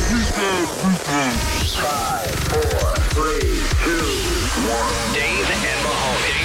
5, 4, 3, 2, 1. Dave and Mahoney.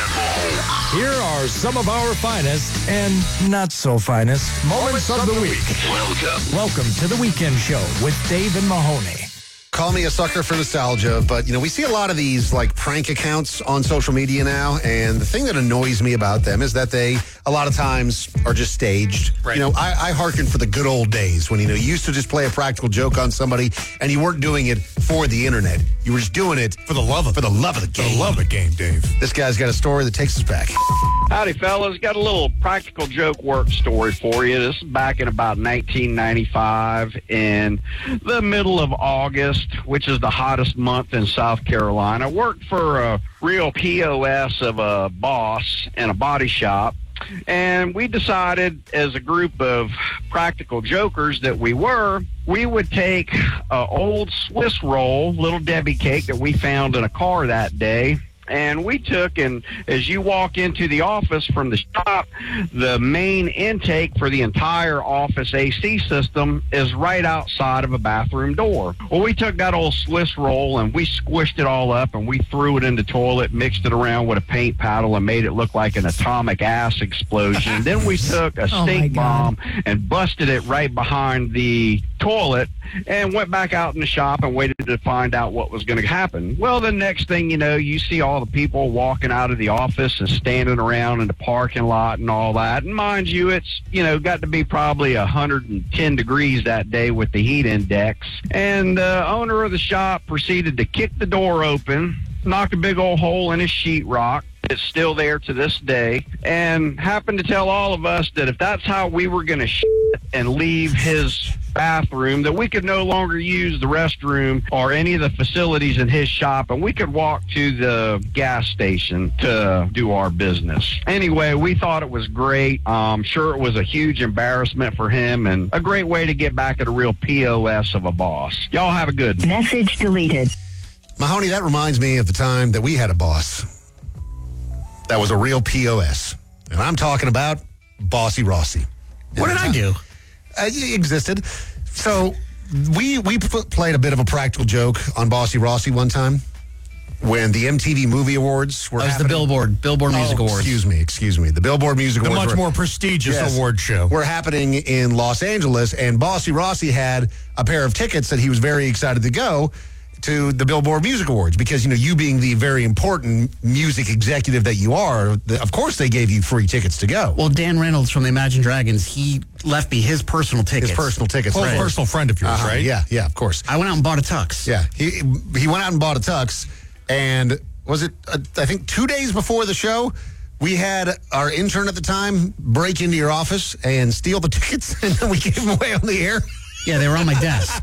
Here are some of our finest and not so finest moments of the week. Welcome to the Weekend Show with Dave and Mahoney. Call me a sucker for nostalgia, but, we see a lot of these, prank accounts on social media now, and the thing that annoys me about them is that they, a lot of times, are just staged. Right. I hearken for the good old days when, you used to just play a practical joke on somebody, and you weren't doing it for the internet. You were just doing it for the love of the game. For the love of the game, Dave. This guy's got a story that takes us back. Howdy, fellas. Got a little practical joke work story for you. This is back in about 1995 in the middle of August, which is the hottest month in South Carolina. I worked for a real POS of a boss in a body shop, and we decided as a group of practical jokers that we would take an old Swiss roll, Little Debbie cake that we found in a car that day. And we took, and as you walk into the office from the shop, the main intake for the entire office AC system is right outside of a bathroom door. Well, we took that old Swiss roll and we squished it all up and we threw it in the toilet, mixed it around with a paint paddle and made it look like an atomic ass explosion. Then we took a stink bomb and busted it right behind the toilet and went back out in the shop and waited to find out what was going to happen. Well, the next thing you know, you see all the people walking out of the office and standing around in the parking lot and all that. And mind you, it's, got to be probably 110 degrees that day with the heat index. And the owner of the shop proceeded to kick the door open, knocked a big old hole in his sheetrock. It's still there to this day, and happened to tell all of us that if that's how we were going to shit and leave his bathroom, that we could no longer use the restroom or any of the facilities in his shop, and we could walk to the gas station to do our business. Anyway, we thought it was great. I'm sure it was a huge embarrassment for him and a great way to get back at a real POS of a boss. Y'all have a good message deleted. Mahoney, that reminds me of the time that we had a boss that was a real POS. And I'm talking about Bossy Rossi. What did I do? He existed. So we played a bit of a practical joke on Bossy Rossi one time when the MTV Movie Awards were happening. The Billboard Music Awards. Excuse me. The Billboard Music Awards. The much more prestigious award show. Were happening in Los Angeles, and Bossy Rossi had a pair of tickets that he was very excited to go to the Billboard Music Awards because, you being the very important music executive that you are, of course they gave you free tickets to go. Well, Dan Reynolds from the Imagine Dragons, he left me his personal tickets. Right. Personal friend of yours, right? Yeah, of course. I went out and bought a tux. Yeah, he went out and bought a tux, and was it, I think 2 days before the show, we had our intern at the time break into your office and steal the tickets, and then we gave them away on the air. Yeah, they were on my desk.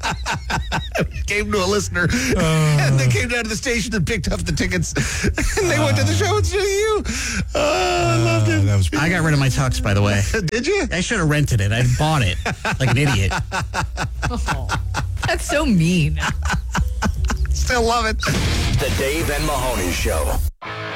Gave them to a listener, and they came down to the station and picked up the tickets, and they went to the show and to you. I loved it. I got rid of my tux, by the way. Did you? I should have rented it. I bought it like an idiot. Oh, that's so mean. Still love it. The Dave and Mahoney Show.